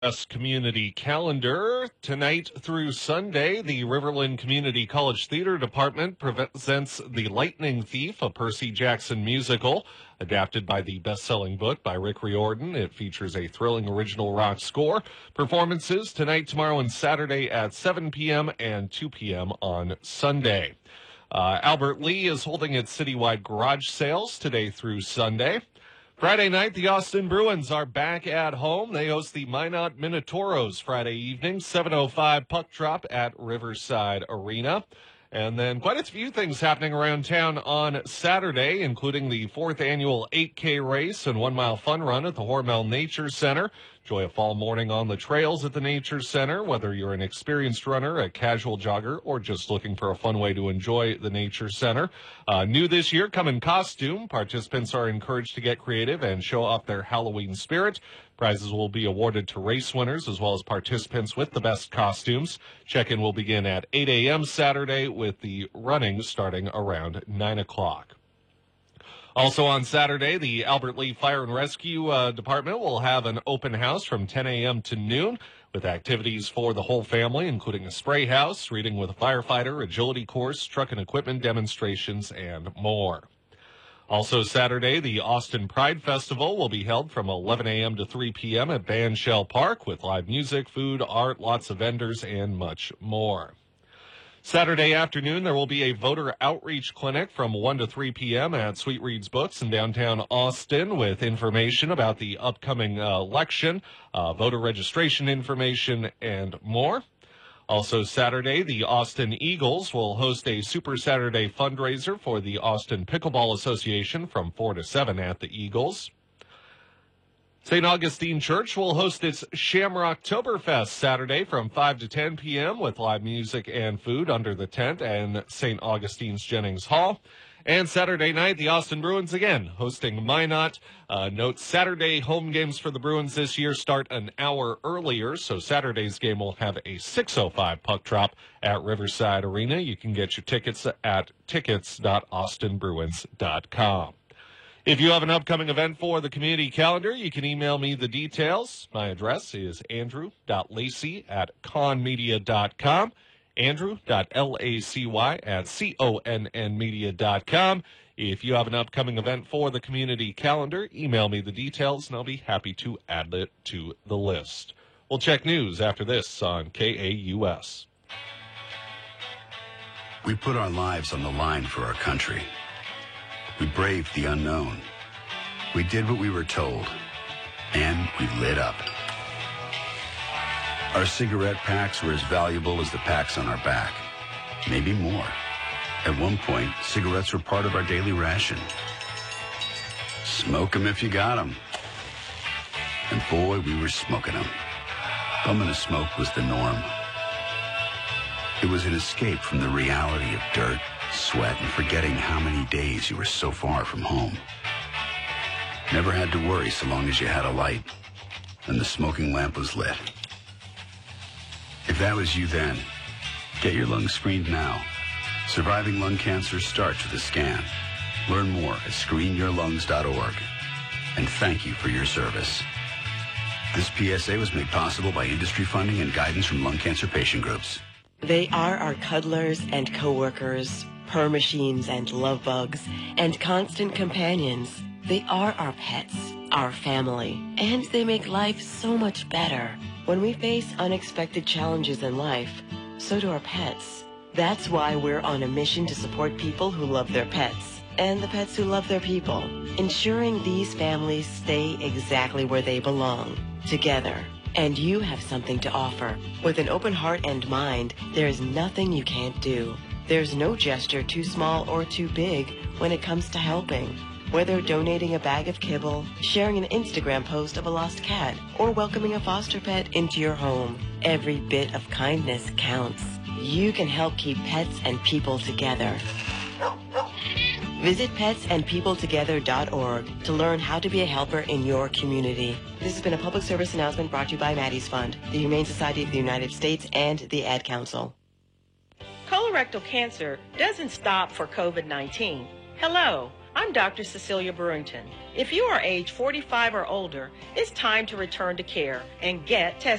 Community calendar. Tonight through Sunday, the Riverland Community College Theater Department presents The Lightning Thief, a Percy Jackson musical. Adapted by the best-selling book by Rick Riordan, it features a thrilling original rock score. Performances tonight, tomorrow, and Saturday at 7 p.m. and 2 p.m. on Sunday. Albert Lee is holding its citywide garage sales today through Sunday. Friday night, the Austin Bruins are back at home. They host the Minot Minotauros Friday evening, 7:05 puck drop at Riverside Arena. And then quite a few things happening around town on Saturday, including the 4th annual 8K race and 1 mile fun run at the Hormel Nature Center. Enjoy a fall morning on the trails at the Nature Center, whether you're an experienced runner, a casual jogger, or just looking for a fun way to enjoy the Nature Center. New this year, come in costume. Participants are encouraged to get creative and show off their Halloween spirit. Prizes will be awarded to race winners as well as participants with the best costumes. Check-in will begin at 8 a.m. Saturday with the running starting around 9 o'clock. Also on Saturday, the Albert Lee Fire and Rescue Department will have an open house from 10 a.m. to noon with activities for the whole family, including a spray house, reading with a firefighter, agility course, truck and equipment demonstrations, and more. Also Saturday, the Austin Pride Festival will be held from 11 a.m. to 3 p.m. at Van Shell Park with live music, food, art, lots of vendors, and much more. Saturday afternoon, there will be a voter outreach clinic from 1 to 3 p.m. at Sweet Reed's Books in downtown Austin with information about the upcoming election, voter registration information, and more. Also Saturday, the Austin Eagles will host a Super Saturday fundraiser for the Austin Pickleball Association from 4 to 7 at the Eagles. St. Augustine Church will host its Shamrocktoberfest Saturday from 5 to 10 p.m. with live music and food under the tent and St. Augustine's Jennings Hall. And Saturday night, the Austin Bruins again hosting Minot. Note Saturday home games for the Bruins this year start an hour earlier, so Saturday's game will have a 6:05 puck drop at Riverside Arena. You can get your tickets at tickets.austinbruins.com. If you have an upcoming event for the community calendar, you can email me the details. My address is andrew.lacy@conmedia.com. andrew.lacy@connmedia.com. If you have an upcoming event for the community calendar, email me the details, and I'll be happy to add it to the list. We'll check news after this on KAUS. We put our lives on the line for our country. We braved the unknown. We did what we were told, and we lit up. Our cigarette packs were as valuable as the packs on our back, maybe more. At one point, cigarettes were part of our daily ration. Smoke 'em if you got 'em. And boy, we were smoking 'em. Bumming a smoke was the norm. It was an escape from the reality of dirt, sweat, and forgetting how many days you were so far from home. Never had to worry so long as you had a light and the smoking lamp was lit. If that was you then, get your lungs screened now. Surviving lung cancer starts with a scan. Learn more at screenyourlungs.org. And thank you for your service. This PSA was made possible by industry funding and guidance from lung cancer patient groups. They are our cuddlers and coworkers, purr machines and love bugs, and constant companions. They are our pets, our family, and they make life so much better. When we face unexpected challenges in life, so do our pets. That's why we're on a mission to support people who love their pets and the pets who love their people, ensuring these families stay exactly where they belong, together. And you have something to offer. With an open heart and mind, there is nothing you can't do. There's no gesture too small or too big when it comes to helping. Whether donating a bag of kibble, sharing an Instagram post of a lost cat, or welcoming a foster pet into your home, every bit of kindness counts. You can help keep pets and people together. Visit petsandpeopletogether.org to learn how to be a helper in your community. This has been a public service announcement brought to you by Maddie's Fund, the Humane Society of the United States, and the Ad Council. Colorectal cancer doesn't stop for COVID-19. Hello, I'm Dr. Cecilia Brewington. If you are age 45 or older, it's time to return to care and get tested.